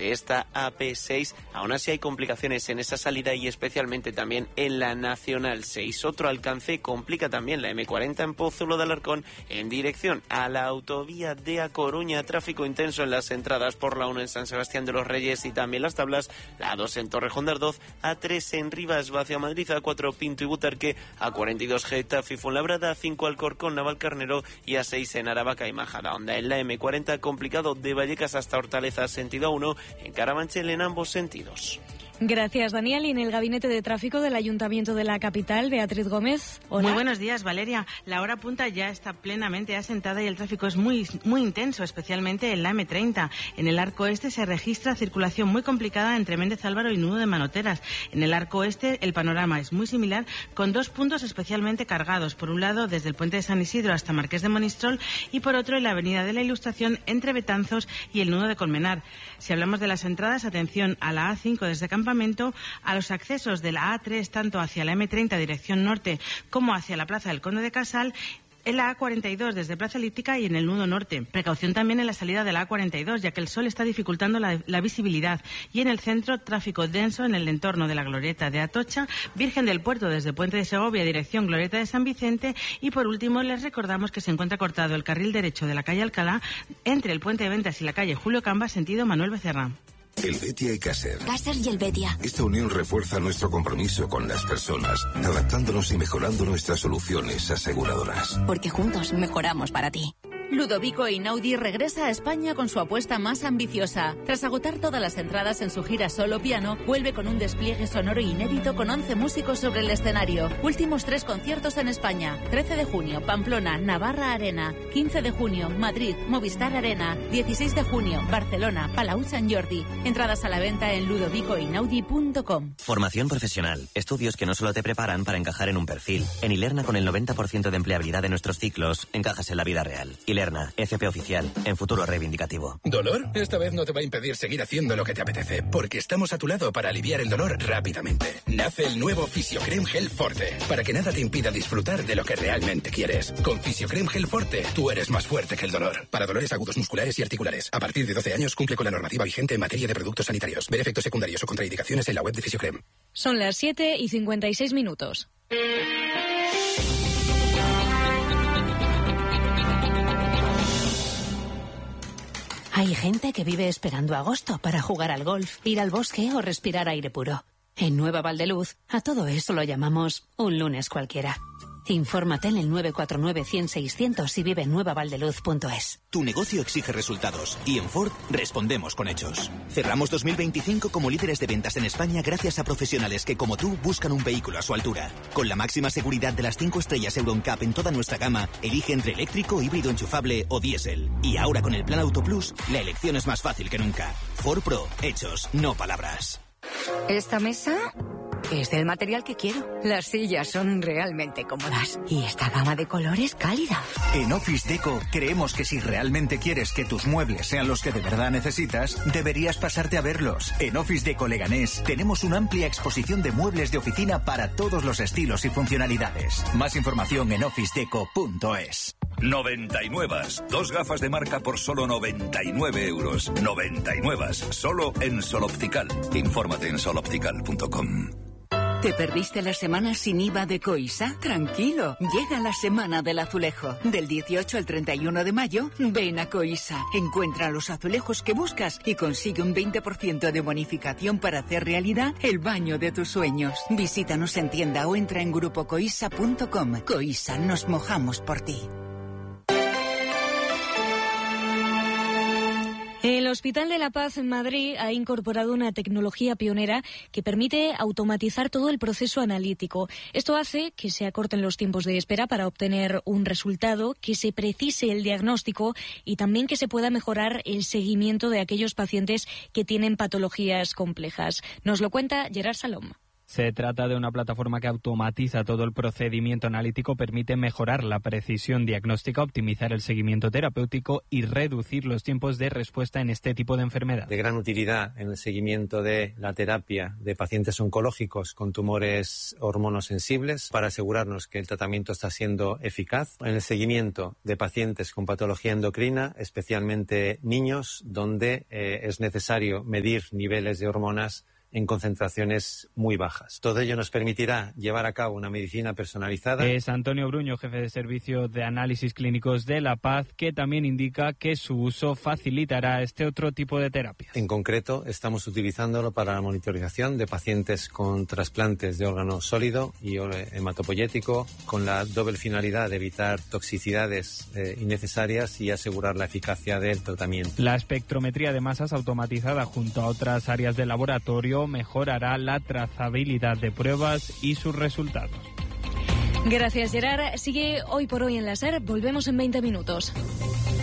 de esta AP6. Aún así hay complicaciones en esa salida y especialmente también en la Nacional 6. Otro alcance complica también la M40 en Pozuelo de Alarcón en dirección a la autovía de A Coruña. Tráfico intenso en las entradas por la 1 en San Sebastián de los Reyes y también Las Tablas, la 2 en Torrejón de Ardoz, A3 en Rivas hacia Madrid, A4 Pinto y Butarque, A42 Getafe y Fuenlabrada, A5 Alcorcón, Navalcarnero y A6 en Aravaca y Majadahonda. En la M40 complicado de Vallecas hasta Hortaleza sentido 1, en Carabanchel en ambos sentidos. Gracias, Daniel. Y en el Gabinete de Tráfico del Ayuntamiento de la capital, Beatriz Gómez. Hola. Muy buenos días, Valeria. La hora punta ya está plenamente asentada y el tráfico es muy intenso, especialmente en la M30. En el arco este se registra circulación muy complicada entre Méndez Álvaro y Nudo de Manoteras. En el arco este el panorama es muy similar, con dos puntos especialmente cargados. Por un lado, desde el puente de San Isidro hasta Marqués de Monistrol, y por otro, en la avenida de la Ilustración entre Betanzos y el Nudo de Colmenar. Si hablamos de las entradas, atención a la A5 desde Campamento, a los accesos de la A3 tanto hacia la M30 dirección norte como hacia la Plaza del Conde de Casal, en la A42 desde Plaza Elíptica y en el nudo norte. Precaución también en la salida de la A42, ya que el sol está dificultando la visibilidad. Y en el centro, tráfico denso en el entorno de la Glorieta de Atocha, Virgen del Puerto desde Puente de Segovia, dirección Glorieta de San Vicente. Y por último, les recordamos que se encuentra cortado el carril derecho de la calle Alcalá entre el Puente de Ventas y la calle Julio Camba, sentido Manuel Becerra. Helvetia y Caser. Caser y Helvetia. Esta unión refuerza nuestro compromiso con las personas, adaptándonos y mejorando nuestras soluciones aseguradoras. Porque juntos mejoramos para ti. Ludovico Einaudi regresa a España con su apuesta más ambiciosa. Tras agotar todas las entradas en su gira solo piano, vuelve con un despliegue sonoro inédito con 11 músicos sobre el escenario. Últimos 3 conciertos en España. 13 de junio, Pamplona, Navarra Arena. 15 de junio, Madrid, Movistar Arena. 16 de junio, Barcelona, Palau Sant Jordi. Entradas a la venta en ludovicoeinaudi.com. Formación profesional. Estudios que no solo te preparan para encajar en un perfil. En Ilerna, con el 90% de empleabilidad de nuestros ciclos, encajas en la vida real. Ilerna, FP oficial, en futuro reivindicativo. ¿Dolor? Esta vez no te va a impedir seguir haciendo lo que te apetece, porque estamos a tu lado para aliviar el dolor rápidamente. Nace el nuevo Fisiocrem Gel Forte, para que nada te impida disfrutar de lo que realmente quieres. Con Fisiocrem Gel Forte, tú eres más fuerte que el dolor. Para dolores agudos musculares y articulares. A partir de 12 años cumple con la normativa vigente en materia de productos sanitarios. Ver efectos secundarios o contraindicaciones en la web de Fisiocrem. Son las 7:56. Hay gente que vive esperando agosto para jugar al golf, ir al bosque o respirar aire puro. En Nueva Valdeluz, a todo eso lo llamamos un lunes cualquiera. Infórmate en el 949-100-600 y vive en nuevavaldeluz.es. Tu negocio exige resultados y en Ford respondemos con hechos. Cerramos 2025 como líderes de ventas en España gracias a profesionales que, como tú, buscan un vehículo a su altura. Con la máxima seguridad de las 5 estrellas Euro NCAP en toda nuestra gama, elige entre eléctrico, híbrido enchufable o diésel. Y ahora con el Plan Auto Plus, la elección es más fácil que nunca. Ford Pro, hechos, no palabras. ¿Esta mesa? Es del material que quiero. Las sillas son realmente cómodas. Y esta gama de colores cálida. En Office Deco creemos que si realmente quieres que tus muebles sean los que de verdad necesitas, deberías pasarte a verlos. En Office Deco Leganés tenemos una amplia exposición de muebles de oficina para todos los estilos y funcionalidades. Más información en officedeco.es. 99. 2 gafas de marca por solo 99 euros. 99. Solo en Sol Optical. Infórmate en soloptical.com. ¿Te perdiste la semana sin IVA de Coisa? Tranquilo, llega la semana del azulejo. Del 18 al 31 de mayo, ven a Coisa. Encuentra los azulejos que buscas y consigue un 20% de bonificación para hacer realidad el baño de tus sueños. Visítanos en tienda o entra en grupocoisa.com. Coisa, nos mojamos por ti. El Hospital de la Paz en Madrid ha incorporado una tecnología pionera que permite automatizar todo el proceso analítico. Esto hace que se acorten los tiempos de espera para obtener un resultado, que se precise el diagnóstico y también que se pueda mejorar el seguimiento de aquellos pacientes que tienen patologías complejas. Nos lo cuenta Gerard Salom. Se trata de una plataforma que automatiza todo el procedimiento analítico, permite mejorar la precisión diagnóstica, optimizar el seguimiento terapéutico y reducir los tiempos de respuesta en este tipo de enfermedad. De gran utilidad en el seguimiento de la terapia de pacientes oncológicos con tumores hormonosensibles para asegurarnos que el tratamiento está siendo eficaz. En el seguimiento de pacientes con patología endocrina, especialmente niños, donde es necesario medir niveles de hormonas en concentraciones muy bajas. Todo ello nos permitirá llevar a cabo una medicina personalizada. Es Antonio Bruño, jefe de servicio de análisis clínicos de La Paz, que también indica que su uso facilitará este otro tipo de terapias. En concreto, estamos utilizándolo para la monitorización de pacientes con trasplantes de órgano sólido y hematopoyético, con la doble finalidad de evitar toxicidades innecesarias y asegurar la eficacia del tratamiento. La espectrometría de masas automatizada junto a otras áreas de laboratorio mejorará la trazabilidad de pruebas y sus resultados. Gracias, Gerard. Sigue Hoy por Hoy en la SER. Volvemos en 20 minutos.